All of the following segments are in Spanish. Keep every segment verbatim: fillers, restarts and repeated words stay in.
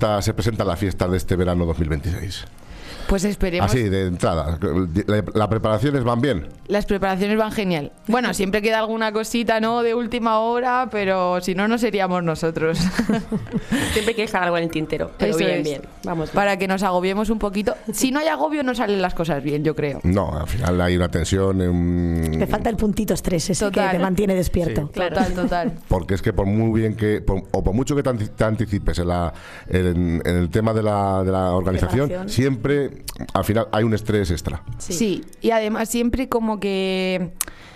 pinta se presenta la fiesta de este verano dos mil veintiséis? Pues esperemos. Así, de entrada. ¿Las preparaciones van bien? Las preparaciones van genial. Bueno, siempre queda alguna cosita, ¿no?, de última hora, pero si no, no seríamos nosotros. Siempre hay que dejar algo en el tintero, pero Eso bien, es. bien. Vamos bien. Para que nos agobiemos un poquito. Si no hay agobio, no salen las cosas bien, yo creo. No, al final hay una tensión. Un... Te falta el puntito estrés, ese Total. que te mantiene despierto. Sí. Claro. Total, total. Porque es que por muy bien que, por, o por mucho que te, anti- te anticipes en, la, en, en el tema de la, de la organización, Preparación. siempre al final hay un estrés extra. Sí. Sí, y además siempre como que...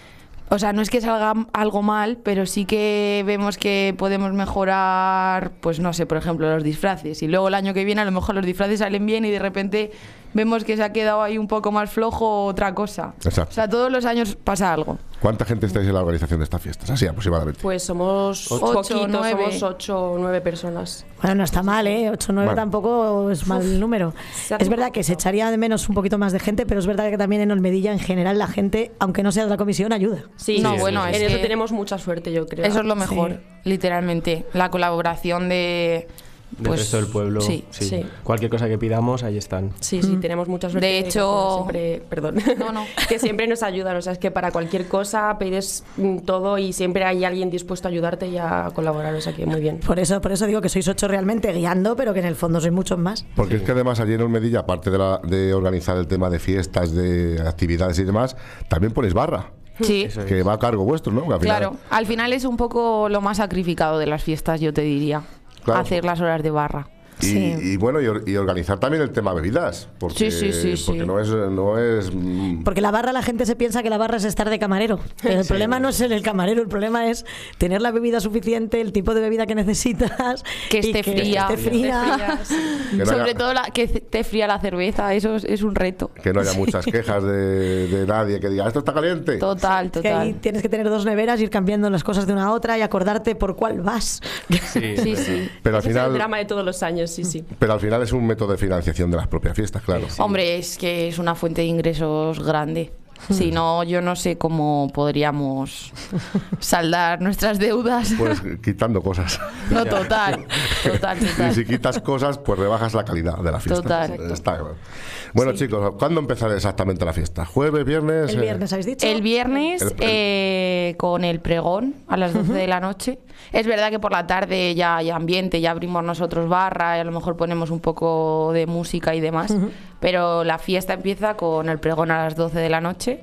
O sea, no es que salga algo mal, pero sí que vemos que podemos mejorar, pues no sé, por ejemplo, los disfraces. Y luego el año que viene a lo mejor los disfraces salen bien y de repente vemos que se ha quedado ahí un poco más flojo otra cosa. Exacto. O sea, todos los años pasa algo. ¿Cuánta gente estáis en la organización de estas fiestas? Así aproximadamente. Pues somos Ocho, poquitos, nueve. somos ocho o nueve personas. Bueno, no está mal, ¿eh? ocho o nueve Bueno. tampoco es mal número. se hace Es verdad un que se poquito. echaría de menos un poquito más de gente, pero es verdad que también en Olmedilla, en general, la gente, aunque no sea de la comisión, ayuda. Sí, No, sí, bueno, sí. es en eso que- tenemos mucha suerte, yo creo. Eso es lo mejor, Sí. literalmente. La colaboración de... Del Pues, resto del pueblo. sí. Sí. Cualquier cosa que pidamos, ahí están. Sí, sí, tenemos mucha suerte. De que hecho- siempre, perdón, No, no. que siempre nos ayudan. O sea, es que para cualquier cosa pides mm, todo y siempre hay alguien dispuesto a ayudarte y a colaborar. O sea, que muy bien. Por eso, por eso digo que sois ocho realmente guiando, pero que en el fondo sois muchos más. Porque es que además allí en Olmedilla, aparte de, la, de organizar el tema de fiestas, de actividades y demás, también ponéis barra, Sí, Eso es. que va a cargo vuestro, ¿no? Que al final- claro. Al final es un poco lo más sacrificado de las fiestas, yo te diría. Claro. Hacer las horas de barra. Y, Sí. y bueno, y, or- y organizar también el tema bebidas. Porque, Sí, sí, sí, sí. porque no es. No es mm, Porque la barra, la gente se piensa que la barra es estar de camarero. Pero el problema no es ser el camarero, el problema es tener la bebida suficiente, el tipo de bebida que necesitas. Que y esté que fría. esté fría. que, no Sobre haya, todo la, que esté fría la cerveza, eso es, es un reto. que no haya muchas quejas de, de nadie que diga, esto está caliente. Total, Que ahí total. tienes que tener dos neveras, ir cambiando las cosas de una a otra y acordarte por cuál vas. Sí, Sí, sí. Pero al Ese es el final. drama de todos los años, sí, sí. Pero al final es un método de financiación de las propias fiestas, claro. Hombre, es que es una fuente de ingresos grande. Si no, yo no sé cómo podríamos saldar nuestras deudas. Pues quitando cosas. No, total, total, Y total. si quitas cosas, pues rebajas la calidad de la fiesta. Total. Está claro. Bueno, chicos, ¿cuándo empezará exactamente la fiesta? ¿Jueves, viernes? El eh? viernes, ¿habéis dicho? El viernes El- el- eh, con el pregón a las doce de la noche. Es verdad que por la tarde ya hay ambiente, ya abrimos nosotros barra y a lo mejor ponemos un poco de música y demás. Pero la fiesta empieza con el pregón a las doce de la noche.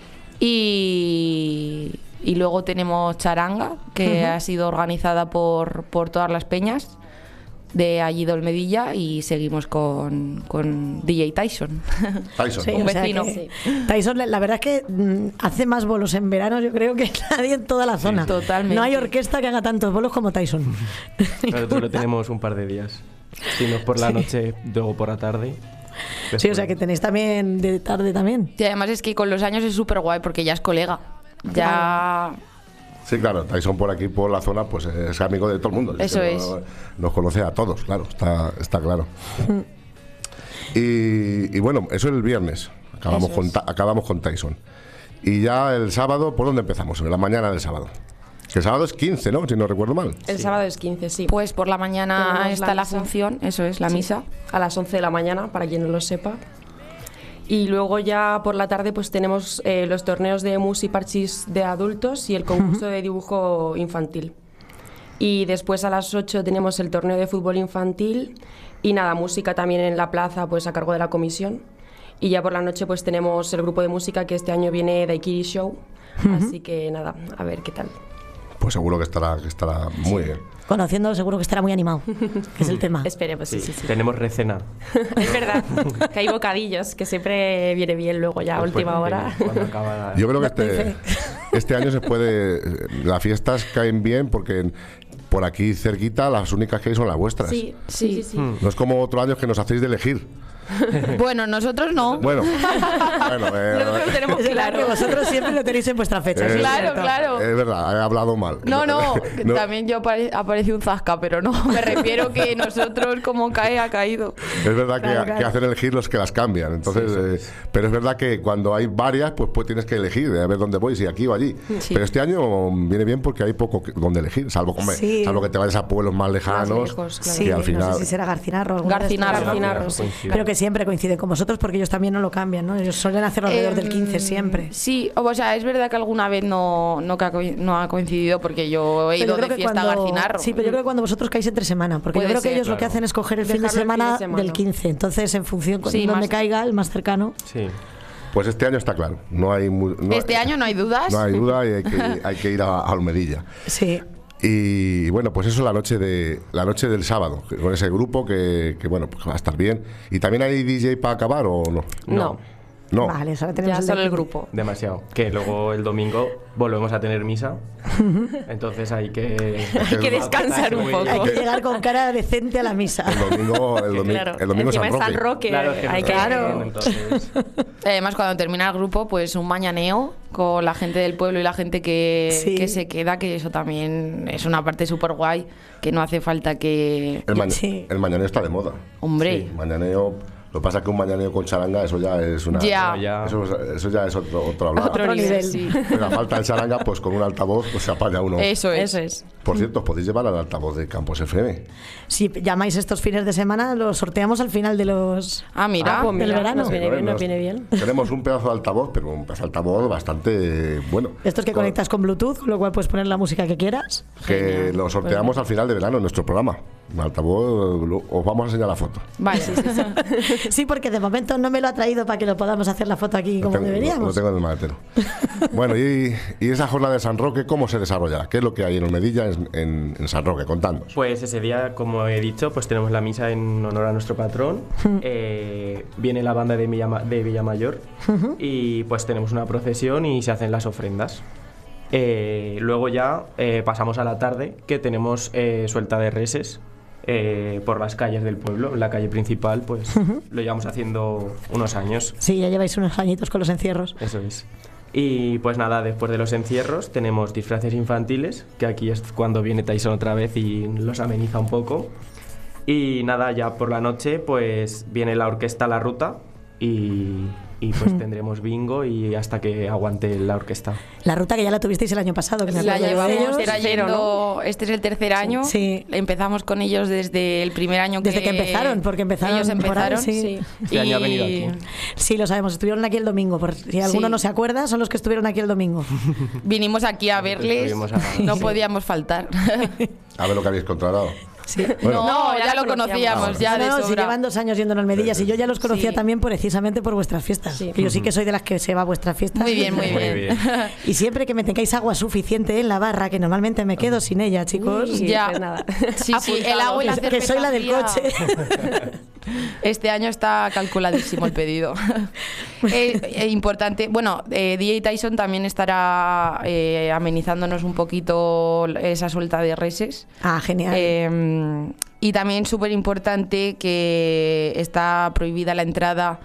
Y, y luego tenemos charanga, que ha sido organizada por, por todas las peñas de allí de Olmedilla, y seguimos con, con D J Tyson. Tyson. Sí, un o sea vecino. que Tyson, la verdad es que mm, hace más bolos en verano, yo creo, que nadie en toda la zona. totalmente. No hay orquesta que haga tantos bolos como Tyson. Nosotros lo tenemos un par de días. Si no es por la noche, luego por la tarde. Sí, o sea que tenéis también de tarde también. Y además es que con los años es súper guay porque ya es colega. Ya... Sí, claro, Tyson por aquí, por la zona, pues es amigo de todo el mundo. Eso que es. no- Nos conoce a todos, claro, está, está claro. y, y bueno, eso es el viernes. Acabamos Eso con, es. Ta- acabamos con Tyson. Y ya el sábado, ¿por dónde empezamos? En la mañana del sábado. Que el sábado es quince, ¿no? Si no recuerdo mal. El sábado es quince, sí. Pues por la mañana Tenemos está la la, misa. función, eso es, la Sí, misa. a las once de la mañana, para quien no lo sepa. Y luego ya por la tarde pues tenemos eh, los torneos de mus y parchís de adultos y el concurso de dibujo infantil. Y después a las ocho tenemos el torneo de fútbol infantil y nada, música también en la plaza pues a cargo de la comisión. Y ya por la noche pues tenemos el grupo de música que este año viene Daiquiri Show. Así que nada, a ver qué tal. Pues seguro que estará, que estará muy bien. Conociéndolo seguro que estará muy animado, que es el tema. Esperemos, sí, Sí, sí, sí. tenemos recena. Es verdad que hay bocadillos, que siempre viene bien luego ya a Después última de- hora. cuando acaba la- Yo creo que Doy este, fe. este año se puede. Las fiestas caen bien porque por aquí cerquita las únicas que hay son las vuestras. Sí, sí, sí. sí. No es como otros años que nos hacéis de elegir. Bueno, nosotros no. Bueno, bueno eh, Nosotros lo tenemos Es verdad que claro. vosotros siempre lo tenéis en vuestra fecha. Eh, eso es Claro, cierto. claro. es verdad, he hablado mal. No, no, que también yo apare- apareció un zasca, pero no, me refiero que nosotros como cae, ha caído. Es verdad que, Claro, claro. que hacen elegir los que las cambian. Entonces, eh, pero es verdad que cuando hay varias, pues, pues tienes que elegir, a ver dónde voy, si aquí o allí. Sí. Pero este año viene bien porque hay poco que- donde elegir, salvo, hombre, Sí. salvo que te vayas a pueblos más lejanos. lejos, claro. Sí, que al final. no sé si será Garcinarro. alguno de estos. Garcinarro. Garcinarro, sí. Pero que siempre coinciden con vosotros porque ellos también no lo cambian, ¿no? Ellos suelen hacerlo alrededor del Em, quince siempre. Sí, o sea, es verdad que alguna vez no, no, que ha coi- no ha coincidido porque yo he Pero ido yo creo de que fiesta a cuando- Garcinarro. Sí, pero yo creo que cuando vosotros caéis entre semana, porque Puede yo creo que ser, ellos lo que claro. hacen es coger el fin de, Dejarlo el fin de semana semana. del quince. Entonces, en función de Sí, donde más- caiga, el más cercano. Sí. Pues este año está claro. No hay, mu- no Este hay- año no hay dudas. No hay duda y hay que, hay que ir a, a Olmedilla. Sí. Y bueno, pues eso la noche de la noche del sábado, que- con ese grupo que, que, bueno, pues va a estar bien. ¿Y también hay D J para acabar o no? No. No. Vale, ahora tenemos Ya el solo de- el grupo. Demasiado. Que luego el domingo volvemos a tener misa. Entonces hay que... Hay que descansar un poco. Hay que llegar con cara decente a la misa. El domingo, el domingo, Claro. el domingo Encima San es San Roque. Roque. Claro, es que hay nos que... toca bien, entonces... Además, cuando termina el grupo, pues un mañaneo con la gente del pueblo y la gente que, Sí. que se queda, que eso también es una parte súper guay, que no hace falta que... El, maña- Sí. el mañaneo está de moda. Hombre, Sí, mañaneo. Lo que pasa es que un mañaneo con charanga, eso ya es una. Ya. Ya. Eso, eso ya es otro, otro hablar. otro, Otro nivel, nivel. sí. Pero a falta de charanga, pues con un altavoz, pues se apaña uno. Eso es. Eso es. Por cierto, os podéis llevar al altavoz de Campos F M. Si llamáis estos fines de semana, los sorteamos al final de los... Ah, mira. Ah, pues del mira, verano. nos viene bien, nos Nos- viene bien. Tenemos un pedazo de altavoz, pero un pedazo de altavoz bastante bueno. Estos que Con- conectas con Bluetooth, con lo cual puedes poner la música que quieras. Que lo sorteamos al final de verano en nuestro programa. Un altavoz, lo- os vamos a enseñar la foto. Vale, sí, sí, sí. Sí, porque de momento no me lo ha traído para que lo podamos hacer la foto aquí Lo como tengo, deberíamos. lo tengo en el maletero. Bueno, y, y esa jornada de San Roque, ¿cómo se desarrollará? ¿Qué es lo que hay en Olmedilla, en, en, en San Roque? Contadnos. Pues ese día, como he dicho, pues tenemos la misa en honor a nuestro patrón. Eh, viene la banda de, Villama- de Villamayor y pues tenemos una procesión y se hacen las ofrendas. Eh, luego ya eh, pasamos a la tarde, que tenemos eh, suelta de reses eh, por las calles del pueblo. En la calle principal, pues lo llevamos haciendo unos años. Sí, ya lleváis unos añitos con los encierros. Eso es. Y pues nada, después de los encierros tenemos disfraces infantiles, que aquí es cuando viene Tyson otra vez y los ameniza un poco. Y nada, ya por la noche pues viene la orquesta La Ruta y, y pues tendremos bingo y hasta que aguante la orquesta. La ruta que ya la tuvisteis el año pasado, que me La acuerdo de llevamos ellos. trayendo, este es el tercer año. Sí. Empezamos con ellos desde el primer año que... Desde que empezaron, porque empezaron Ellos por ahí, empezaron, sí. Este año ha venido aquí. Sí, lo sabemos, estuvieron aquí el domingo. Por si alguno Sí. no se acuerda, son los que estuvieron aquí el domingo. Vinimos aquí a verles, Estuvimos a- no Sí. podíamos faltar. A ver lo que habéis contratado. Sí. Bueno. No, ya, ya lo lo conocíamos, conocíamos. ya de No, no, si sobra. llevan dos años yendo a Almedillas y yo ya los conocía Sí. también precisamente por vuestras fiestas. Sí. Que yo sí que soy de las que se va a vuestras fiestas. Muy bien, muy Muy bien. bien. Y siempre que me tengáis agua suficiente en la barra, que normalmente me quedo sin ella, chicos. Uy, Ya. pues nada. Sí, sí, el agua y la que, que soy la del cerveza coche. fría. Este año está calculadísimo el pedido. Eh, eh, importante, bueno, eh, D J Tyson también estará eh, amenizándonos un poquito esa suelta de reses. Ah, genial. Eh, y también súper importante que está prohibida la entrada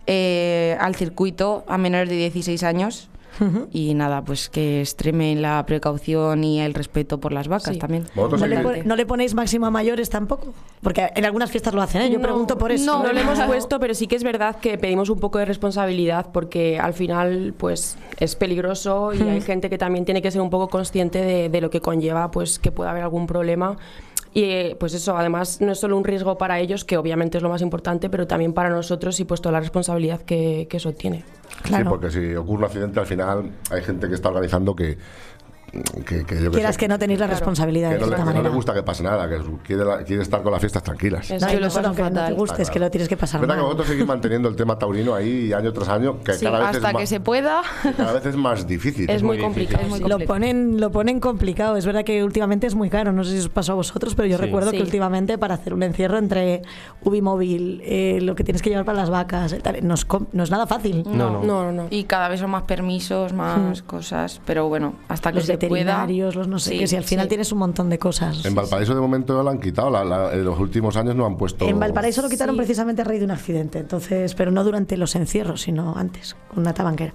eh, al circuito a menores de dieciséis años. Y nada, pues que extremen la precaución y el respeto por las vacas Sí. también. Vosotros ¿No le, seguís- pon- no le ponéis máximo a mayores tampoco? Porque en algunas fiestas lo hacen, ¿eh? Yo No, pregunto por eso. No, no lo hemos puesto, pero sí que es verdad que pedimos un poco de responsabilidad porque al final pues es peligroso y hay gente que también tiene que ser un poco consciente de, de lo que conlleva pues que pueda haber algún problema. Y eh, pues eso, además no es solo un riesgo para ellos, que obviamente es lo más importante, pero también para nosotros y pues toda la responsabilidad que, que eso tiene. Claro. Sí, porque si ocurre un accidente, al final hay gente que está organizando que. que, que yo que Quieras sé, que no tenéis la Claro. responsabilidad que de no, le, esta que no manera. le gusta que pase nada, que quiere, la- quiere estar con las fiestas tranquilas. Es No, Yo y lo no solo paso que no te fatal. guste, es que lo tienes que pasar Es verdad que mal. vosotros seguís manteniendo el tema taurino ahí año tras año, que Sí, cada vez hasta es que más, se pueda. cada vez es más difícil. Es muy muy complicado. Es muy Lo complejo. ponen, lo ponen complicado. Es verdad que últimamente es muy caro. No sé si os pasó a vosotros, pero yo Sí. recuerdo Sí. que últimamente para hacer un encierro entre Ubimóvil, eh, lo que tienes que llevar para las vacas, eh, tal, no, es, com- no es nada fácil. No, no. No, no, no. Y cada vez son más permisos, más cosas. Pero bueno, hasta que Los se veterinarios, los no sé Sí, qué, si al final sí. tienes un montón de cosas. En Valparaíso de momento lo han quitado, la- la- en los últimos años no han puesto... En Valparaíso lo quitaron Sí. precisamente a raíz de un accidente, entonces, pero no durante los encierros, sino antes, con una tabanquera.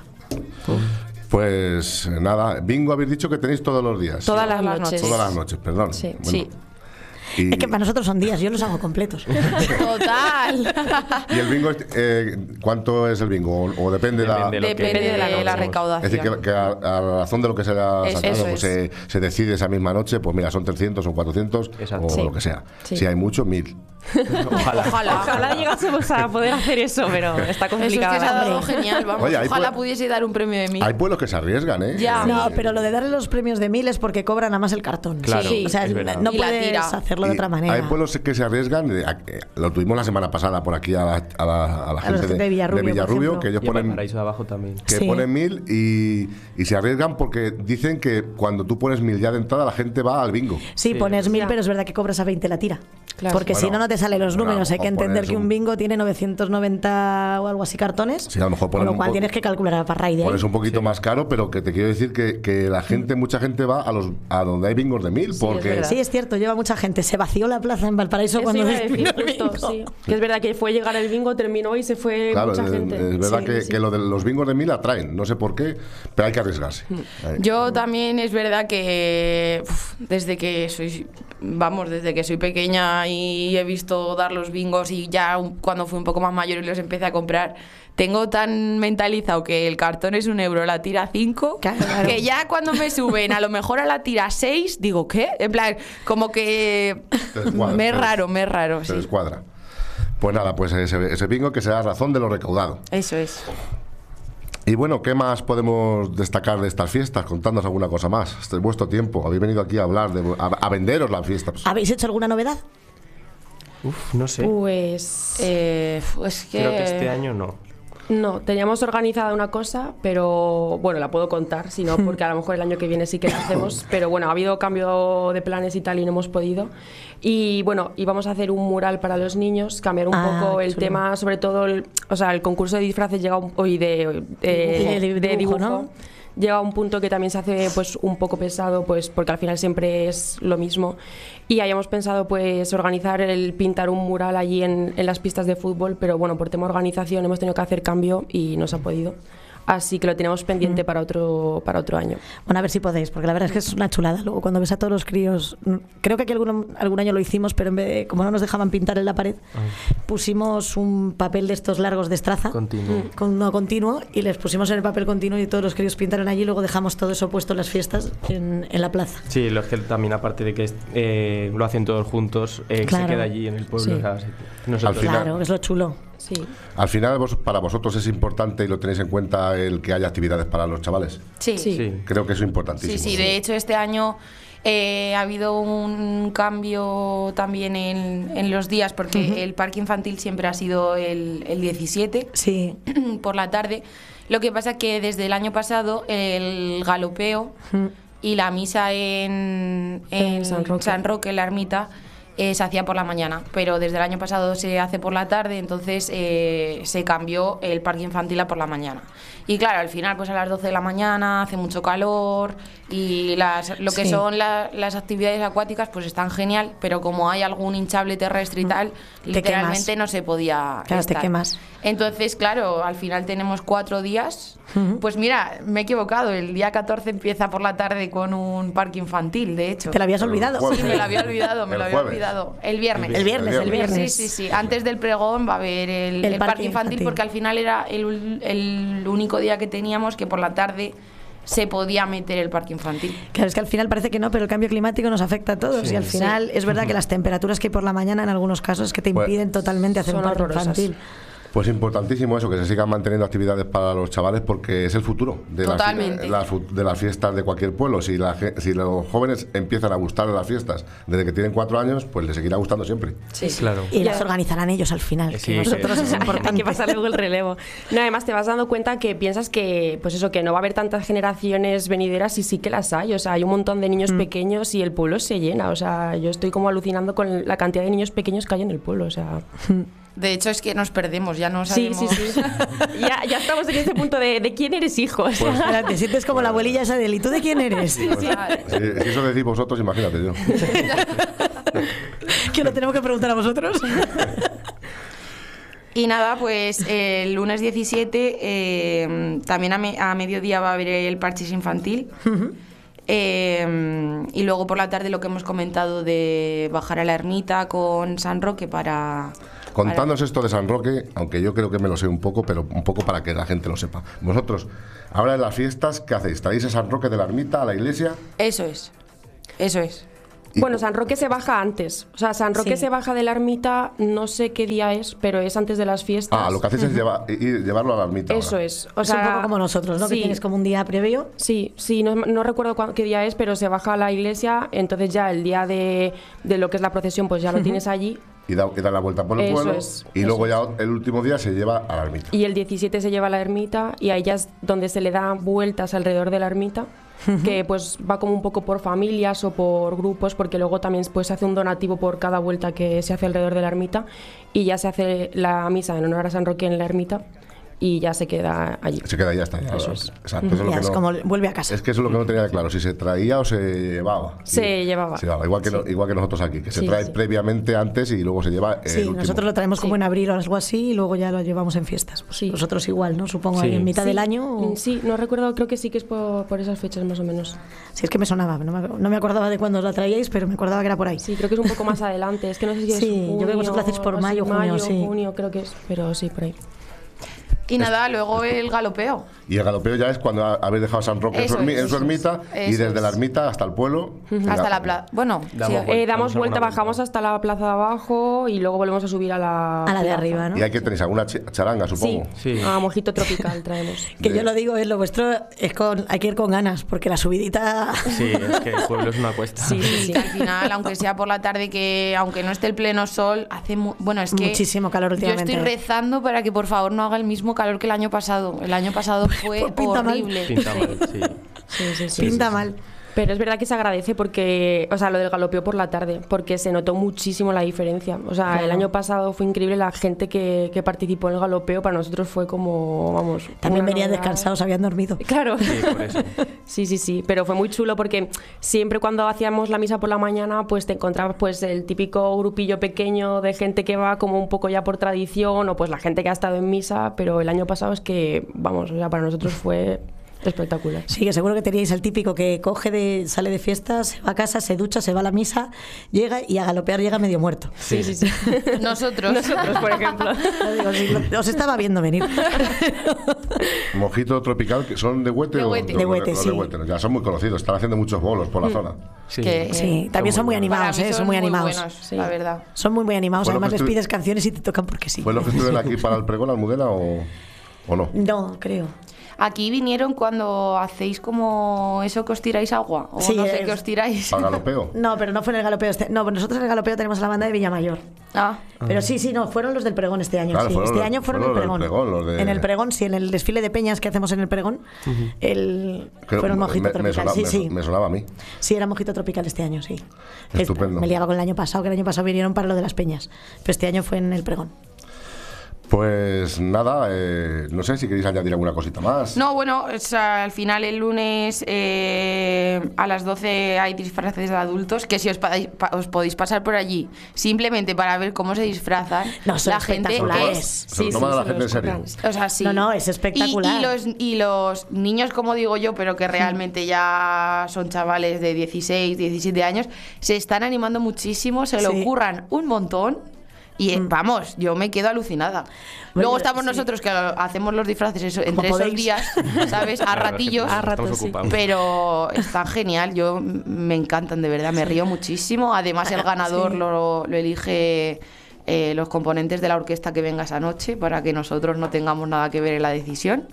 Pues nada, bingo habéis dicho que tenéis todos los días. Todas las Todas las noches. noches. Todas las noches, perdón. Sí. Bueno, Sí. Y, Es que para nosotros son días, yo los hago completos. Total. y el bingo, eh, ¿cuánto es el bingo? O, o depende, la, Depende de lo que- Depende de la, Depende de la recaudación. Es decir, que, que a, a razón de lo que se haya Eso, sacado, eso pues es. se, se decide esa misma noche, pues mira, son trescientos o cuatrocientos Exacto. o Sí. lo que sea. Sí. Si hay mucho, mil. Ojalá. Ojalá. Ojalá llegásemos a poder hacer eso, pero está Eso es que complicado. se ha dado genial, vamos. Oye, ahí Ojalá puede- pudiese dar un premio de mil. Hay pueblos que se arriesgan, ¿eh? Ya. No, pero lo de darle los premios de mil es porque cobran a más el cartón. Claro, Sí. O sea, es verdad. no Y la puedes tira. hacerlo de Y otra manera. Hay pueblos que se arriesgan, eh, a- eh, lo tuvimos la semana pasada por aquí a la, a la, a la A gente los de, de Villarrubio, por Villarrubio, ejemplo. que ellos Y en ponen, Valparaíso de abajo también. que Sí. ponen mil y, y se arriesgan porque dicen que cuando tú pones mil ya de entrada la gente va al bingo. Sí, Sí. pones mil, Ya. pero es verdad que cobras a veinte la tira. Claro. Porque si Bueno, no, no te salen los bueno, números. a Hay lo que mejor entender pones que un un- bingo tiene novecientos noventa o algo así cartones. Sí, a lo mejor con ponen lo un cual po- tienes que calcular a parra y de ahí. Pones un poquito más caro, pero que te quiero decir que, que la gente, mucha gente va a los a donde hay bingos de mil, Sí, es porque verdad. Sí, es cierto, lleva mucha gente. Se vació la plaza en Valparaíso Eso cuando iba a decir terminó el justo, bingo. sí. Que es verdad que fue llegar el bingo, terminó y se fue claro, mucha es, gente. es verdad Sí, que, sí. que lo de los bingos de mil atraen, no sé por qué, pero hay que arriesgarse. Eh, Yo también es verdad que uf, desde que soy, vamos, desde que soy pequeña y he visto dar los bingos y ya un- cuando fui un poco más mayor y los empecé a comprar, tengo tan mentalizado que el cartón es un euro, la tira cinco, Claro, claro. que ya cuando me suben a lo mejor a la tira seis, digo, ¿qué? En plan, como que Te descuadra, me es te- raro, me es raro, Se sí. descuadra. Pues nada, pues ese, ese bingo que será razón de lo recaudado. Eso es. Y bueno, ¿qué más podemos destacar de estas fiestas? Contadnos alguna cosa más. Este es vuestro tiempo. Habéis venido aquí a hablar, de, a, a venderos las fiestas. ¿Habéis hecho alguna novedad? Uf, no sé. Pues Eh, es que... Creo que este año no. no, teníamos organizada una cosa, pero bueno, la puedo contar, si no, porque a lo mejor el año que viene sí que la hacemos, pero bueno, ha habido cambio de planes y tal y no hemos podido. Y bueno, íbamos a hacer un mural para los niños, cambiar un Ah, poco el chulo. tema, sobre todo, el, o sea, el concurso de disfraces llega un, hoy de, eh, Dibujo. de De dibujo, dibujo, ¿no? llega a un punto que también se hace pues un poco pesado, pues porque al final siempre es lo mismo. Y hayamos pensado pues organizar el pintar un mural allí en, en las pistas de fútbol, pero bueno, por tema de organización hemos tenido que hacer cambio y no se ha podido. Así que lo tenemos pendiente para otro para otro año. Bueno, a ver si podéis, porque la verdad es que es una chulada. Luego, cuando ves a todos los críos, mm, creo que aquí algún, algún año lo hicimos, pero en vez de, como no nos dejaban pintar en la pared, pusimos un papel de estos largos de estraza, Continuo. con no continuo, y les pusimos en el papel continuo y todos los críos pintaron allí. Y luego dejamos todo eso puesto en las fiestas en, en la plaza. Sí, los que también, aparte de que eh, lo hacen todos juntos, eh, Claro. se queda allí en el pueblo. Sí. o sea, sí. Nosotros- Al final- Claro, es lo chulo. Sí. Al final, vos- para vosotros es importante y lo tenéis en cuenta el que haya actividades para los chavales. Sí, Sí. Sí. Creo que eso es importantísimo. Sí, sí, de hecho este año eh, ha habido un cambio también en, en los días porque el parque infantil siempre ha sido el, el diecisiete Sí. por la tarde. Lo que pasa que desde el año pasado el galopeo y la misa en, en En San Roque. San Roque, en la ermita, eh, se hacía por la mañana, pero desde el año pasado se hace por la tarde, entonces eh, se cambió el parque infantil a por la mañana. Y claro, al final pues a las doce de la mañana hace mucho calor y las, lo que Sí. son la- las actividades acuáticas pues están genial, pero como hay algún hinchable terrestre y tal, Te literalmente quemas. no se podía Claro, te estar. quemas. Entonces, claro, al final tenemos cuatro días. Pues mira, me he equivocado. El día catorce empieza por la tarde con un parque infantil, de hecho. ¿Te lo habías El olvidado? jueves. Sí, me lo había olvidado, me El lo había jueves. olvidado. El viernes. El viernes, el El viernes. Sí, sí, sí. Antes del pregón va a haber el, El el parque parque infantil, infantil. porque al final era el, ul- el único día que teníamos que por la tarde se podía meter el parque infantil. Claro, es que al final parece que no, pero el cambio climático nos afecta a todos. Sí. Y al final es verdad que las temperaturas que hay por la mañana en algunos casos es que te Bueno, impiden totalmente hacer un son parque horrorosas. infantil. Pues importantísimo eso, que se sigan manteniendo actividades para los chavales porque es el futuro de, las, Totalmente. las fu- de las fiestas de cualquier pueblo. Si, la ge- si los jóvenes empiezan a gustar de las fiestas desde que tienen cuatro años, pues les seguirá gustando siempre. Sí, Claro. Y las organizarán ellos al final. Sí, que nosotros que- es importante. Hay que pasar luego el relevo. No, además te vas dando cuenta que piensas que, pues eso, que no va a haber tantas generaciones venideras y sí que las hay. O sea, hay un montón de niños pequeños y el pueblo se llena. O sea, yo estoy como alucinando con la cantidad de niños pequeños que hay en el pueblo. O sea, De hecho, es que nos perdemos, ya no Sí, sabemos. sí, sí. ya, ya estamos en ese punto de, de quién eres hijo. O sea, Ahora te sientes como la abuelilla esa de él. ¿Y tú de quién eres? Pues, si, si eso decís vosotros, imagínate yo. Que lo tenemos que preguntar a vosotros. Y nada, pues eh, el lunes diecisiete eh, también a, me- a mediodía va a haber el parchís infantil. Eh, y luego por la tarde lo que hemos comentado de bajar a la ermita con San Roque para... Contadnos esto de San Roque, aunque yo creo que me lo sé un poco, pero un poco para que la gente lo sepa. Vosotros, ahora en las fiestas, ¿qué hacéis? ¿Traéis a San Roque de la ermita a la iglesia? Eso es, eso es. Y- bueno, San Roque se baja antes. O sea, San Roque Sí. se baja de la ermita, no sé qué día es, pero es antes de las fiestas. Ah, lo que hacéis es lleva- ir- llevarlo a la ermita. Eso ahora. es. O Es sea, un poco como nosotros, ¿no? Que sí. tienes como un día previo. Sí, sí, no, no recuerdo cuá- qué día es, pero se baja a la iglesia, entonces ya el día de, de lo que es la procesión, pues ya lo tienes allí. Y da, y da la vuelta por el Eso pueblo. es, y eso luego es. ya el último día se lleva a la ermita. Y el diecisiete se lleva a la ermita y ahí ya es donde se le da vueltas alrededor de la ermita, que pues va como un poco por familias o por grupos, porque luego también pues, se hace un donativo por cada vuelta que se hace alrededor de la ermita y ya se hace la misa en honor a San Roque en la ermita y ya se queda allí. Se queda ahí, ya está. Ya, Eso lo- es. Exacto, eso es lo Ya que es no- como vuelve a casa. Es que eso es lo que no tenía claro, si se traía o se llevaba. Se Y- llevaba. Se llevaba, igual que, Sí. no- igual que nosotros aquí, que se Sí, trae sí. previamente antes y luego se lleva. eh, Sí, el último. nosotros lo traemos como Sí. en abril o algo así y luego ya lo llevamos en fiestas. Pues Sí. Vosotros igual, ¿no? Supongo Sí. ahí en mitad Sí, del año. o- mm, Sí, no recuerdo, creo que sí que es por, por esas fechas más o menos. Si es que me sonaba, no me, no me acordaba de cuándo la traíais, pero me acordaba que era por ahí. Sí, creo que es un poco más adelante. Es que no sé si es Sí, yo creo que vosotros lo hacéis por algo así, mayo, junio, sí. junio creo que es, pero sí, por ahí. Y nada, luego el galopeo. Y el galopeo ya es cuando ha- habéis dejado a San Roque en su, Eso ermi- es, en su eso es, ermita y eso desde la es. ermita hasta el pueblo. Hasta ya- la plaza. Bueno, Damos sí, vuelta. Eh, damos alguna vuelta, vuelta. bajamos hasta la plaza de abajo y luego volvemos a subir a la... A la de plaza. arriba, ¿no? Y hay que tenéis alguna chi- charanga, Sí, supongo. Sí. a mojito tropical traemos. Que de- yo lo digo, es lo vuestro, es con, hay que ir con ganas, porque la subidita... Sí, es que el pueblo es una cuesta. Sí, sí, sí. al final, aunque sea por la tarde, que aunque no esté el pleno sol, hace mu- bueno, es que Muchísimo calor yo últimamente. estoy rezando para que por favor no haga el mismo calor que el año pasado. El año pasado fue Pues pinta mal. horrible. Pinta mal, sí. Sí, sí, sí. Pinta mal. Pero es verdad que se agradece porque, o sea, lo del galopeo por la tarde, porque se notó muchísimo la diferencia. O sea, Claro. el año pasado fue increíble la gente que, que participó en el galopeo, para nosotros fue como, vamos... También una venían novedad. descansados, habían dormido. Claro. Sí, por eso. Sí, sí, sí, pero fue muy chulo porque siempre cuando hacíamos la misa por la mañana, pues te encontrabas pues el típico grupillo pequeño de gente que va como un poco ya por tradición o pues la gente que ha estado en misa, pero el año pasado es que, vamos, o sea, para nosotros fue espectacular. Sí, que seguro que teníais el típico que coge de, sale de fiesta, se va a casa, se ducha, se va a la misa, llega y a galopear llega medio muerto. Sí, sí, sí. Nosotros. Nosotros, por ejemplo. Lo digo, sí, lo- os estaba viendo venir. Mojito tropical, que son de Huete De o Huete. De Huete, los sí. Huete, ¿no? Ya son muy conocidos, están haciendo muchos bolos por la zona. Sí. Que- Sí, también son muy muy animados, Para mí ¿eh? Son muy animados. buenos, Sí. la verdad. Son muy, muy animados. Fue lo Además que les estu- pides canciones y te tocan porque sí. ¿Fue los que estuvieron aquí para el pregón, Almudena, o, o no? No, creo. Aquí vinieron cuando hacéis como eso que os tiráis agua. O Sí, no sé es- qué os tiráis. ¿Para galopeo? No, pero no fue en el galopeo. Este... No, pero nosotros en el galopeo tenemos a la banda de Villamayor. Ah, Pero sí, sí, no, fueron los del pregón este año. Claro, sí. fueron Este los- año fueron, fueron el los del pregón. pregón, los de- En el pregón, sí, en el desfile de peñas que hacemos en el pregón, el... Creo- fueron mojito me, me tropical. sonaba, sí, me- sí. me sonaba a mí. Sí, era mojito tropical este año, sí. Estupendo. Me liaba con el año pasado, que el año pasado vinieron para lo de las peñas. Pero este año fue en el pregón. Pues nada, eh, no sé si queréis añadir alguna cosita más. no, bueno, o sea, al final el lunes eh, a las doce hay disfraces de adultos, que si os, pa- pa- os podéis pasar por allí simplemente para ver cómo se disfrazan, No, son la gente espectaculares. es... Se lo toman a la se gente lo en serio. curran. O sea, sí. No, no, es Y- espectacular. Y, los, y los niños, como digo yo, pero que realmente ya son chavales de dieciséis, diecisiete años, se están animando muchísimo, se lo Sí. ocurran un montón. Y eh, vamos, yo me quedo alucinada. Bueno, Luego estamos sí. nosotros que hacemos los disfraces eso, entre Como esos podéis. días, ¿sabes? A Claro, ratillos. es que A ratos, estamos sí. ocupados. Pero está genial, yo m- me encantan de verdad, me río muchísimo. Además, el ganador Sí. lo, lo elige eh, los componentes de la orquesta que venga esa noche para que nosotros no tengamos nada que ver en la decisión.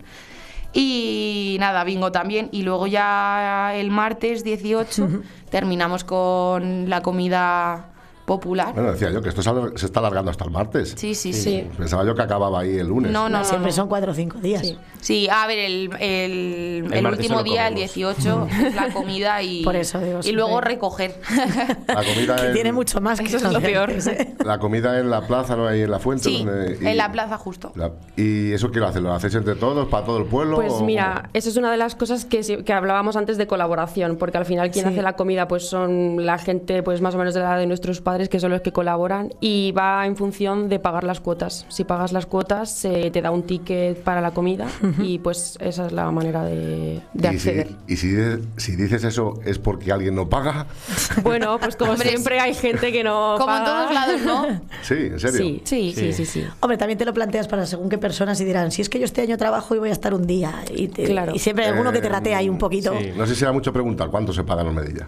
Y nada, bingo también. Y luego ya el martes dieciocho terminamos con la comida popular. Bueno, decía yo que esto se al- se está alargando hasta el martes. Sí, sí, sí. Sí. Pensaba yo que acababa ahí el lunes. No, no, no, Siempre no. son cuatro o cinco días. Sí. Sí, a ver, el, el, El el martes último solo día, el comemos. dieciocho, es la comida y, Por eso digo, y luego siempre- recoger. La comida Que en, tiene mucho más que Eso es lo peor. ¿eh? la comida en la plaza, ¿no? Ahí en la fuente. Sí, donde- y- en la plaza justo. la- ¿Y eso qué lo hacen? ¿Lo hacéis entre todos, para todo el pueblo? Pues o mira, cómo? eso es una de las cosas que, sí- que hablábamos antes de colaboración, porque al final quien Sí. hace la comida pues son la gente pues más o menos de la edad de nuestros padres, que son los que colaboran, y va en función de pagar las cuotas. Si pagas las cuotas, se te da un ticket para la comida y pues esa es la manera de, de Y si, acceder. y si dices, si dices eso es porque alguien no paga. Bueno, pues como Hombre, siempre hay gente que no Como en paga. todos lados, ¿no? Sí, en serio. Sí, Sí. sí, sí, sí. Hombre, también te lo planteas para según qué personas y dirán, si es que yo este año trabajo y voy a estar un día. Y, te- Claro. y siempre hay alguno que te Eh, ratea ahí un poquito. sí. No sé si era mucho preguntar cuánto se pagan los Medilla.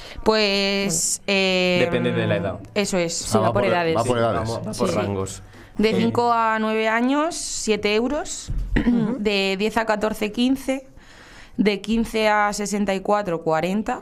Pues. eh, Depende de la edad. Eso es. Sí, Ah, va por edades. Va por edades. Vamos, va por Sí. rangos. De cinco a nueve años, siete euros. De diez a catorce, quince. De quince a sesenta y cuatro, cuarenta.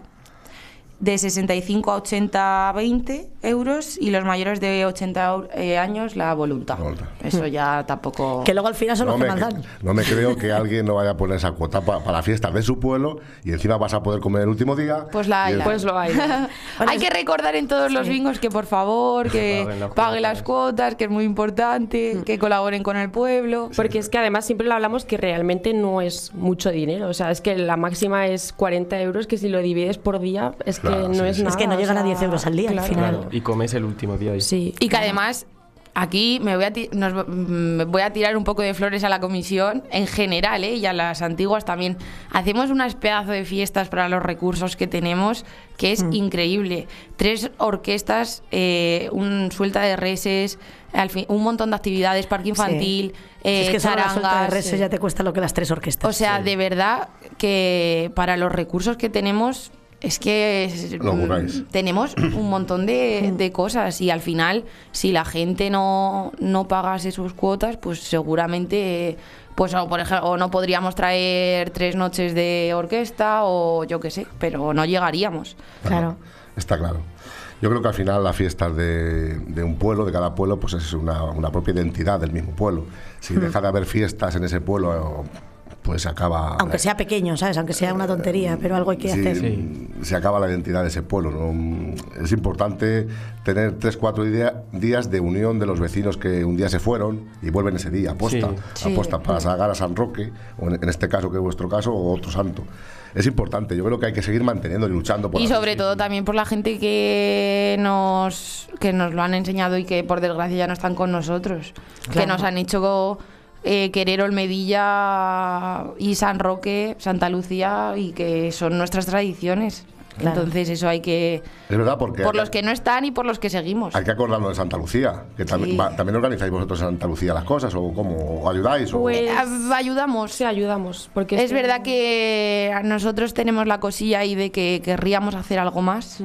De sesenta y cinco a ochenta, veinte euros. Y los mayores de ochenta eh, años, la voluntad. La voluntad. Eso ya tampoco. Que luego al final son No los que me, mandan. no me creo que alguien no vaya a poner esa cuota pa- para fiestas de su pueblo y encima vas a poder comer el último día. Pues la y hay. el- la Pues lo hay. Hay que recordar en todos los bingos que por favor que Paguen las paguen las cuotas. cuotas, que es muy importante, que colaboren con el pueblo. Porque es que además siempre lo hablamos que realmente no es mucho dinero. O sea, es que la máxima es cuarenta euros, que si lo divides por día es que Claro, no sí, es sí. nada. Es que no o llegan a sea, diez euros al día, al claro. final. Claro, y comes el último día. Sí. Y que además aquí me voy a ti- nos- me voy a tirar un poco de flores a la comisión en general, ¿eh? Y a las antiguas también. Hacemos unas pedazos de fiestas para los recursos que tenemos que es increíble. Tres orquestas, eh, un suelta de reses, al fin, un montón de actividades, parque infantil, Sí. eh, Si es que solo la suelta de charangas. reses ya te cuesta lo que las tres orquestas. O sea, de verdad que para los recursos que tenemos es que es- Lo curráis. mm, tenemos un montón de, de cosas y al final si la gente no, no pagase sus cuotas, pues seguramente pues o, por ejemplo, o no podríamos traer tres noches de orquesta o yo qué sé, pero no llegaríamos. Claro. Está claro. Yo creo que al final las fiestas de, de un pueblo, de cada pueblo, pues es una, una propia identidad del mismo pueblo. Si deja de haber fiestas en ese pueblo, pues se acaba... Aunque sea pequeño, ¿sabes? Aunque sea una tontería, pero algo hay que Sí, hacer. Sí. se acaba la identidad de ese pueblo, ¿no? Es importante tener tres, cuatro día- días de unión de los vecinos que un día se fueron y vuelven ese día, aposta, Sí. aposta para sacar a San Roque, o en, en este caso que es vuestro caso, o otro santo. Es importante, yo creo que hay que seguir manteniendo y luchando por Y la- sobre todo también por la gente que nos, que nos lo han enseñado y que por desgracia ya no están con nosotros. Que Claro. nos han hecho eh, querer Olmedilla y San Roque, Santa Lucía y que son nuestras tradiciones. Claro. Entonces eso hay que... Es verdad, porque Por hay, los que no están y por los que seguimos. hay que acordarnos de Santa Lucía, que también, Sí. va- también organizáis vosotros en Santa Lucía las cosas, o cómo, o ayudáis, o... Pues- Eh, ayudamos. Sí, ayudamos. Porque Es verdad que nosotros tenemos la cosilla ahí de que querríamos hacer algo más.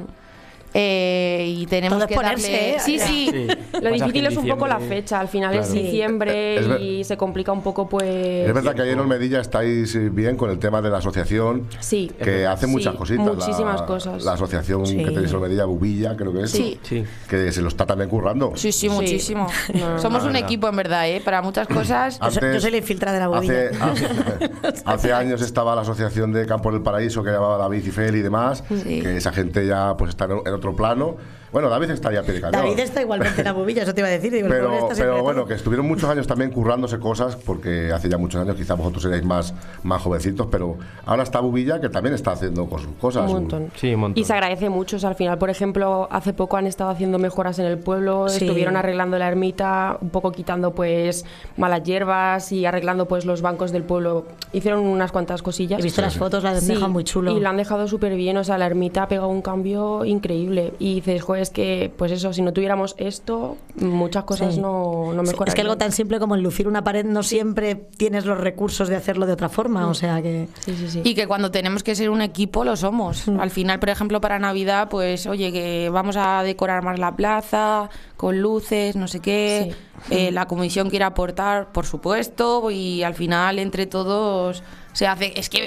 Eh, y tenemos Todo es que ponerse, darle... ¿eh? Sí, sí. Sí. Lo Pasa difícil que en es un poco la diciembre- fecha. Al final es Claro. diciembre Es ver- y se complica un poco, pues. Es verdad que ahí en Olmedilla estáis eh, bien con el tema de la asociación, Sí. que hace Sí, muchas cositas. muchísimas la, cosas. La asociación Sí. que tenéis en Olmedilla, Bubilla, creo que es. Sí. Sí. Que se lo está también currando. Sí, sí, Sí. muchísimo. No, Somos la un verdad. equipo, en verdad, ¿eh? Para muchas cosas. Ah, Yo soy, yo soy la infiltrada de la Hace, bodilla. hace, hace años estaba la asociación de Campo del Paraíso que llamaba David y Fel y demás, Sí. que esa gente ya pues está en, en otro plano. Bueno, David está ya a pie de cañón. David está igualmente en la bobilla, eso te iba a decir. Digo, el pobre Pero, está siempre pero de bueno, todo. que estuvieron muchos años también currándose cosas, porque hace ya muchos años, quizá vosotros seréis más, más jovencitos, pero ahora está Bubilla, que también está haciendo cos- cosas. Un montón. Sí, un montón. Y se agradece mucho. O sea, al final, por ejemplo, hace poco han estado haciendo mejoras en el pueblo, Sí. estuvieron arreglando la ermita, un poco quitando pues malas hierbas y arreglando pues los bancos del pueblo. Hicieron unas cuantas cosillas. He visto las fotos, las han Sí, dejado muy chulo. Y lo han dejado súper bien, o sea, la ermita ha pegado un cambio increíble. Y dices, joder, es que, pues eso, si no tuviéramos esto, muchas cosas Sí. no, no Sí, mejorarían. es que algo tan simple como enlucir una pared no siempre tienes los recursos de hacerlo de otra forma, o sea que... Sí, sí, sí. Y que cuando tenemos que ser un equipo lo somos. Al final, por ejemplo, para Navidad, pues oye, que vamos a decorar más la plaza, con luces, no sé qué. Eh, la comisión quiere aportar, por supuesto, y al final entre todos se hace... Es que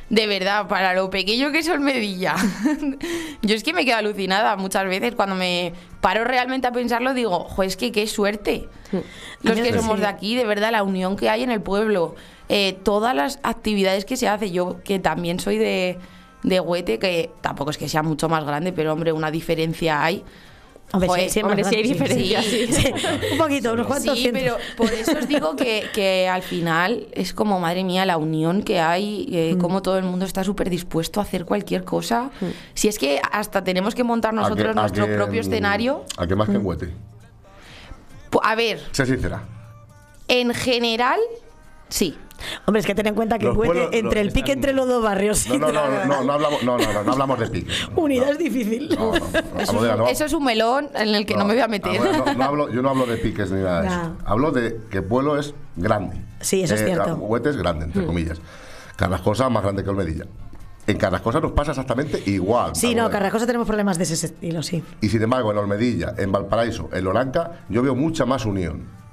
De verdad, para lo pequeño que es Olmedilla. Yo es que me quedo alucinada muchas veces cuando me paro realmente a pensarlo, digo, jo, es que qué suerte. Los que somos de aquí, de verdad, la unión que hay en el pueblo, eh, todas las actividades que se hace. Yo que también soy de, de Huete, que tampoco es que sea mucho más grande, pero hombre, una diferencia hay. Hombre, Joder, sí, sí, hombre, más sí hay grande, diferencia, sí. sí. Un poquito, unos cuantos Sí, cientos. pero por eso os digo que, que al final es como, madre mía, la unión que hay, eh, Mm. como todo el mundo está súper dispuesto a hacer cualquier cosa. Mm. Si es que hasta tenemos que montar nosotros ¿A qué- a nuestro qué, propio mm, escenario. ¿A qué más que en Huete? Pu- A ver, Sé sincera. en general, sí. Hombre, es que ten en cuenta que Los Huete, pueblos- entre los- el pique entre los dos barrios. No, no, no, no, no, no hablamos, no, no, no, no hablamos de pique. Unidad No. es difícil. No, no, no, Eso, Almudena, es, no. eso es un melón en el que no, me voy a meter. Almudena, no, no hablo, yo no hablo de piques ni nada de eso. No. Hablo de que el pueblo es grande. Sí, eso es cierto. Huete es grande, entre comillas. Carrascosa más grande que Olmedilla. En Carrascosa nos pasa exactamente igual. Sí, no, Almudena. Carrascosa tenemos problemas de ese estilo, sí. Y sin embargo, en Olmedilla, en Valparaíso, en Loranca, yo veo mucha más unión.